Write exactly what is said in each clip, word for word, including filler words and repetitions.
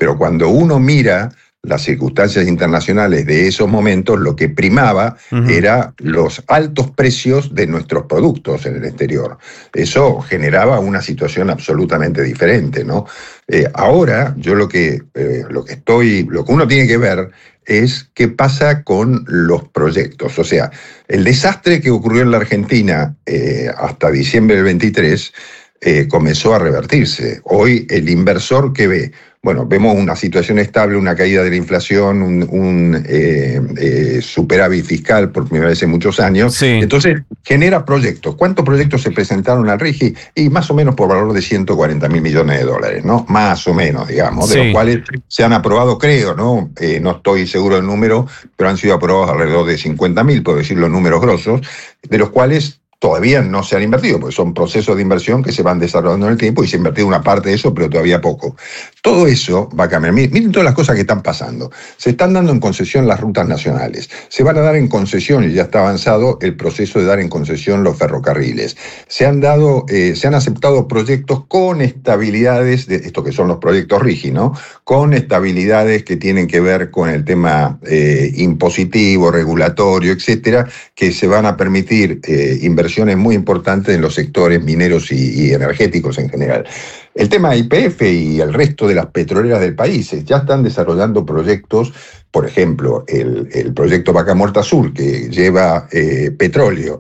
pero cuando uno mira las circunstancias internacionales de esos momentos, lo que primaba uh-huh. era los altos precios de nuestros productos en el exterior. Eso generaba una situación absolutamente diferente, ¿no? Eh, ahora, yo lo que, eh, lo que estoy, lo que uno tiene que ver es qué pasa con los proyectos. O sea, el desastre que ocurrió en la Argentina eh, hasta diciembre del veintitrés eh, comenzó a revertirse. Hoy el inversor que ve, bueno, vemos una situación estable, una caída de la inflación, un, un eh, eh, superávit fiscal por primera vez en muchos años. Sí. Entonces, genera proyectos. ¿Cuántos proyectos se presentaron al RIGI? Y más o menos por valor de ciento cuarenta mil millones de dólares, ¿no? Más o menos, digamos, Sí. de los cuales se han aprobado, creo, ¿no? Eh, no estoy seguro del número, pero han sido aprobados alrededor de cincuenta mil, por decir los números grosos, de los cuales todavía no se han invertido, porque son procesos de inversión que se van desarrollando en el tiempo y se ha invertido una parte de eso, pero todavía poco. Todo eso va a cambiar. Miren todas las cosas que están pasando. Se están dando en concesión las rutas nacionales. Se van a dar en concesión, y ya está avanzado el proceso de dar en concesión los ferrocarriles. Se han dado, eh, se han aceptado proyectos con estabilidades, de esto que son los proyectos RIGI, ¿no? Con estabilidades que tienen que ver con el tema eh, impositivo, regulatorio, etcétera, que se van a permitir eh, inversiones muy importantes en los sectores mineros y, y energéticos en general. El tema de Y P F y el resto de las petroleras del país ya están desarrollando proyectos, por ejemplo, el, el proyecto Vaca Muerta Sur, que lleva eh, petróleo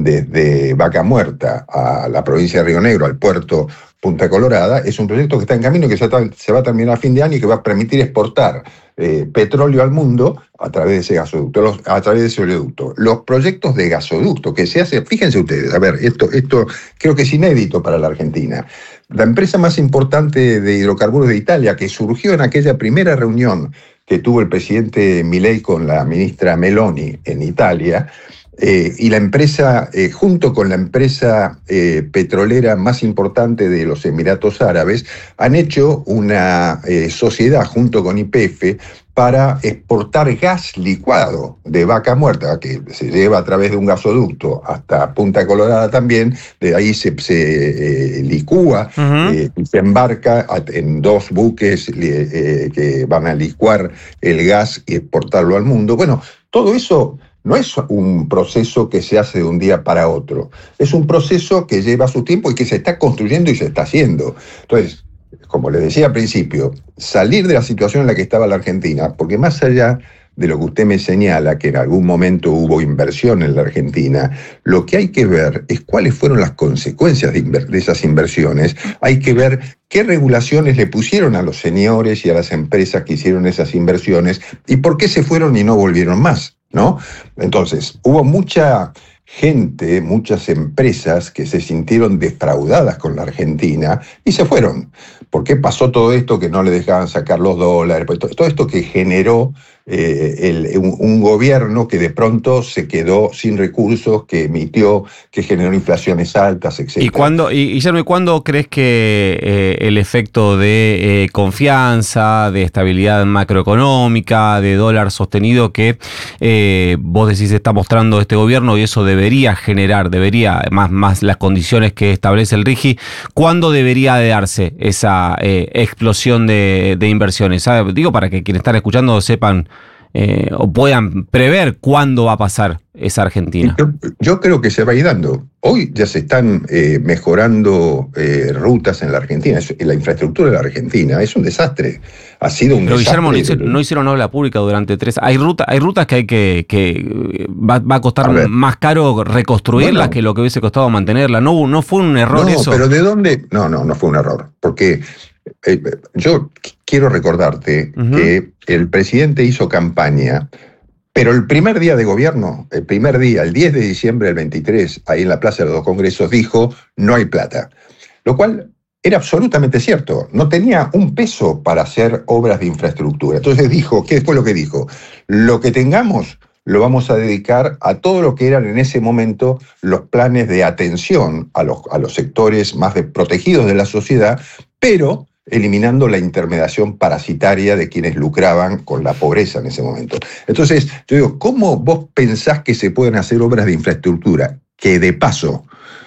desde Vaca Muerta a la provincia de Río Negro, al puerto Punta Colorada, es un proyecto que está en camino, que se, se va a terminar a fin de año y que va a permitir exportar eh, petróleo al mundo a través de ese gasoducto, los, a través de ese oleoducto. Los proyectos de gasoducto que se hacen, fíjense ustedes, a ver, esto, esto creo que es inédito para la Argentina. La empresa más importante de hidrocarburos de Italia, que surgió en aquella primera reunión que tuvo el presidente Milei con la ministra Meloni en Italia, Eh, y la empresa, eh, junto con la empresa eh, petrolera más importante de los Emiratos Árabes, han hecho una eh, sociedad junto con Y P F para exportar gas licuado de Vaca Muerta, que se lleva a través de un gasoducto hasta Punta Colorada también. De ahí se, se eh, licúa uh-huh. eh, y se embarca en dos buques eh, que van a licuar el gas y exportarlo al mundo. Bueno, todo eso no es un proceso que se hace de un día para otro. Es un proceso que lleva su tiempo y que se está construyendo y se está haciendo. Entonces, como les decía al principio, salir de la situación en la que estaba la Argentina, porque más allá de lo que usted me señala, que en algún momento hubo inversión en la Argentina, lo que hay que ver es cuáles fueron las consecuencias de, inver- de esas inversiones. Hay que ver qué regulaciones le pusieron a los señores y a las empresas que hicieron esas inversiones y por qué se fueron y no volvieron más, ¿no? Entonces, hubo mucha gente, muchas empresas que se sintieron defraudadas con la Argentina y se fueron. ¿Por qué pasó todo esto que no le dejaban sacar los dólares? Todo esto que generó eh, el, un, un gobierno que de pronto se quedó sin recursos, que emitió, que generó inflaciones altas, etcétera. ¿Y cuándo, y, Guillermo, ¿cuándo crees que eh, el efecto de eh, confianza, de estabilidad macroeconómica, de dólar sostenido que eh, vos decís está mostrando este gobierno y eso debería generar, debería, más, más las condiciones que establece el RIGI, ¿cuándo debería de darse esa eh, explosión de, de inversiones? ¿Sabe? Digo, para que quienes están escuchando sepan eh, o puedan prever cuándo va a pasar esa Argentina. Yo, yo creo que se va a ir dando. Hoy ya se están eh, mejorando eh, rutas en la Argentina. La infraestructura de la Argentina es un desastre. Ha sido un Pero desastre. Guillermo, no hicieron, no hicieron obra pública durante tres. Hay rutas, hay rutas que hay que, que va, va a costar a más caro reconstruirlas bueno, que lo que hubiese costado mantenerla. No, no fue un error no, eso. Pero ¿de dónde? No, no, no fue un error. Porque eh, yo quiero recordarte uh-huh. que el presidente hizo campaña. Pero el primer día de gobierno, el primer día, el diez de diciembre del veintitrés, ahí en la Plaza de los Dos Congresos, dijo, no hay plata. Lo cual era absolutamente cierto. No tenía un peso para hacer obras de infraestructura. Entonces dijo, ¿qué fue lo que dijo? Lo que tengamos lo vamos a dedicar a todo lo que eran en ese momento los planes de atención a los, a los sectores más protegidos de la sociedad, pero eliminando la intermediación parasitaria de quienes lucraban con la pobreza en ese momento. Entonces, yo digo, ¿cómo vos pensás que se pueden hacer obras de infraestructura que de paso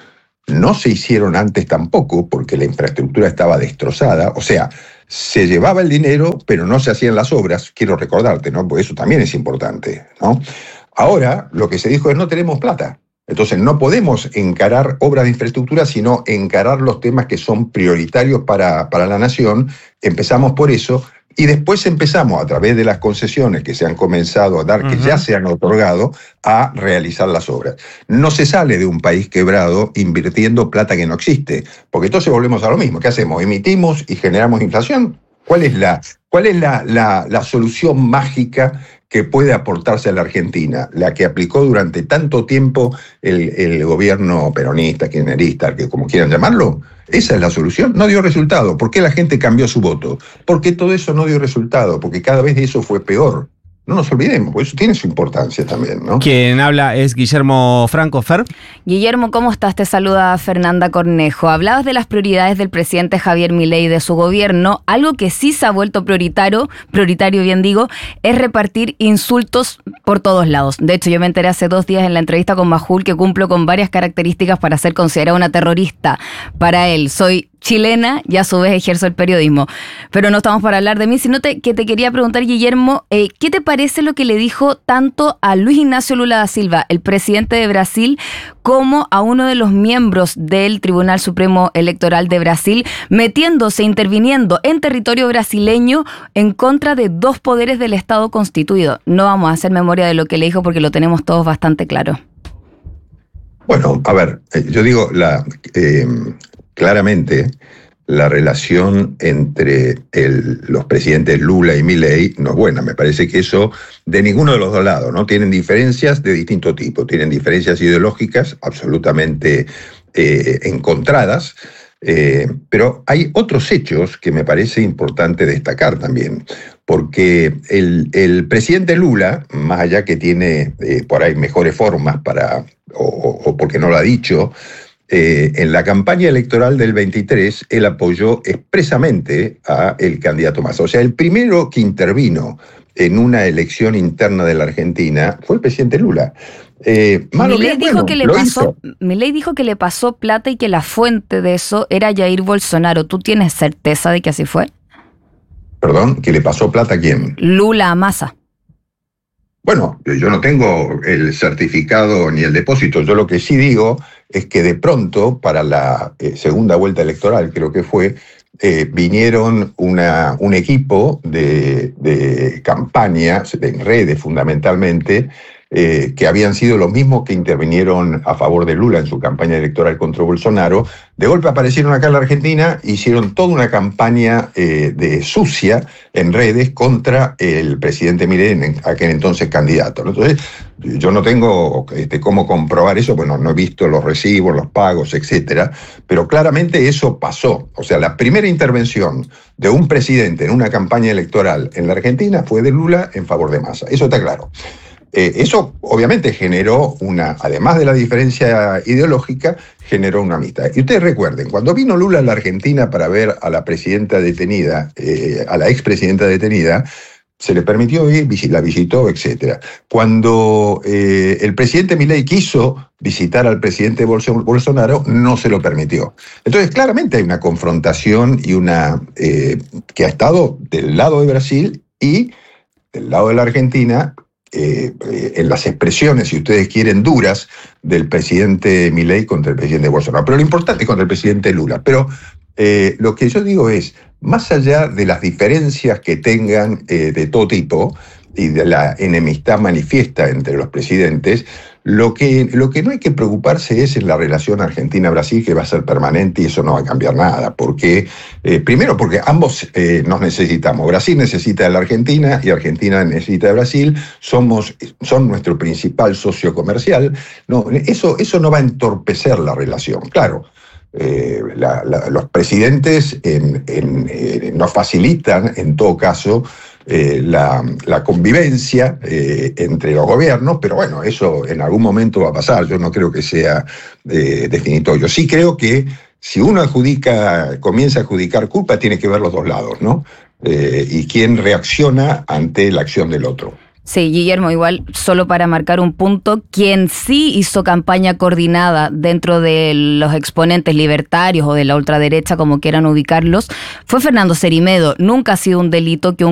no se hicieron antes tampoco porque la infraestructura estaba destrozada, o sea, se llevaba el dinero, pero no se hacían las obras, quiero recordarte, ¿no? Porque eso también es importante, ¿no? Ahora lo que se dijo es no tenemos plata. Entonces no podemos encarar obras de infraestructura, sino encarar los temas que son prioritarios para, para la nación. Empezamos por eso y después empezamos a través de las concesiones que se han comenzado a dar, uh-huh. que ya se han otorgado, a realizar las obras. No se sale de un país quebrado invirtiendo plata que no existe, porque entonces volvemos a lo mismo. ¿Qué hacemos? ¿Emitimos y generamos inflación? ¿Cuál es la, cuál es la, la, la solución mágica que puede aportarse a la Argentina? La que aplicó durante tanto tiempo el, el gobierno peronista, kirchnerista, que como quieran llamarlo. Esa es la solución. No dio resultado. ¿Por qué la gente cambió su voto? Porque todo eso no dio resultado, porque cada vez eso fue peor. No nos olvidemos, porque eso tiene su importancia también, ¿no? Quien habla es Guillermo Franco. Fer. Guillermo, ¿cómo estás? Te saluda Fernanda Cornejo. Hablabas de las prioridades del presidente Javier Milei y de su gobierno. Algo que sí se ha vuelto prioritario, prioritario bien digo, es repartir insultos por todos lados. De hecho, yo me enteré hace dos días en la entrevista con Majul que cumplo con varias características para ser considerada una terrorista. Para él, soy chilena y a su vez ejerzo el periodismo. Pero no estamos para hablar de mí, sino te, que te quería preguntar, Guillermo, eh, ¿qué te parece lo que le dijo tanto a Luis Ignacio Lula da Silva, el presidente de Brasil, como a uno de los miembros del Tribunal Supremo Electoral de Brasil, metiéndose, interviniendo en territorio brasileño en contra de dos poderes del Estado constituido? No vamos a hacer memoria de lo que le dijo porque lo tenemos todos bastante claro. Bueno, a ver, yo digo, la... Eh, claramente, la relación entre el, los presidentes Lula y Milei no es buena. Me parece que eso de ninguno de los dos lados, ¿no? Tienen diferencias de distinto tipo, tienen diferencias ideológicas absolutamente eh, encontradas, eh, pero hay otros hechos que me parece importante destacar también, porque el, el presidente Lula, más allá que tiene eh, por ahí mejores formas para, o, o porque no lo ha dicho, Eh, en la campaña electoral del veintitrés, él apoyó expresamente a el candidato Massa. O sea, el primero que intervino en una elección interna de la Argentina fue el presidente Lula. Eh, Milei dijo bueno, que le pasó, Milei dijo que le pasó plata y que la fuente de eso era Jair Bolsonaro. ¿Tú tienes certeza de que así fue? Perdón, ¿que le pasó plata a quién? Lula a Massa. Bueno, yo no tengo el certificado ni el depósito. Yo lo que sí digo es que de pronto, para la eh, segunda vuelta electoral, creo que fue, eh, vinieron una, un equipo de, de campaña, en redes fundamentalmente, eh, que habían sido los mismos que intervinieron a favor de Lula en su campaña electoral contra Bolsonaro. De golpe aparecieron acá en la Argentina, hicieron toda una campaña eh, de sucia en redes contra el presidente Milei, aquel entonces candidato. Entonces, yo no tengo este, cómo comprobar eso, bueno, no he visto los recibos, los pagos, etcétera, pero claramente eso pasó. O sea, la primera intervención de un presidente en una campaña electoral en la Argentina fue de Lula en favor de Massa. Eso está claro. Eh, eso obviamente generó una, además de la diferencia ideológica, generó una amistad. Y ustedes recuerden, cuando vino Lula a la Argentina para ver a la presidenta detenida, eh, a la expresidenta detenida, se le permitió ir, la visitó, etcétera. Cuando eh, el presidente Milei quiso visitar al presidente Bolsonaro, no se lo permitió. Entonces, claramente hay una confrontación y una eh, que ha estado del lado de Brasil y del lado de la Argentina, Eh, eh, en las expresiones, si ustedes quieren, duras del presidente Milei contra el presidente Bolsonaro. Pero lo importante es contra el presidente Lula. Pero eh, lo que yo digo es, más allá de las diferencias que tengan eh, de todo tipo y de la enemistad manifiesta entre los presidentes, lo que, lo que no hay que preocuparse es en la relación Argentina-Brasil, que va a ser permanente y eso no va a cambiar nada. Porque, eh, primero, porque ambos eh, nos necesitamos. Brasil necesita de la Argentina y Argentina necesita de Brasil. Somos, son nuestro principal socio comercial. No, eso, eso no va a entorpecer la relación. Claro, eh, la, la, los presidentes en, en, eh, nos facilitan, en todo caso, Eh, la, la convivencia eh, entre los gobiernos, pero bueno, eso en algún momento va a pasar. Yo no creo que sea eh, definitorio. Sí creo que si uno adjudica, comienza a adjudicar culpa, tiene que ver los dos lados, ¿no? Eh, y quién reacciona ante la acción del otro. Sí, Guillermo, igual, solo para marcar un punto, quien sí hizo campaña coordinada dentro de los exponentes libertarios o de la ultraderecha, como quieran ubicarlos, fue Fernando Cerimedo. Nunca ha sido un delito que un